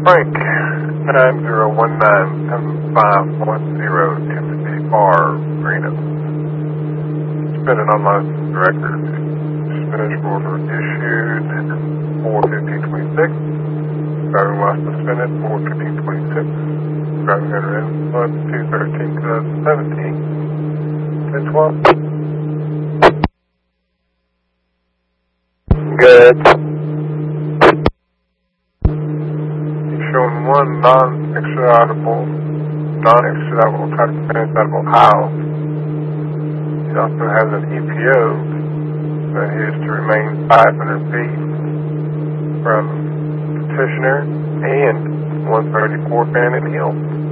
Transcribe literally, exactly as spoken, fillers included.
Frank, nine zero one nine seven five one zero, Timothy R. Reno. Suspended unlicensed record. Suspension order issued four fifteen twenty-six. Driving while suspended four fifteen twenty-six. Driving under influence two thirteen twenty seventeen. ten twelve. Good. Showing one non-extraditable, non-extraditable transmittable house. He also has an E P O that he is to remain five hundred feet from petitioner and one thirty-four Fannin Hill.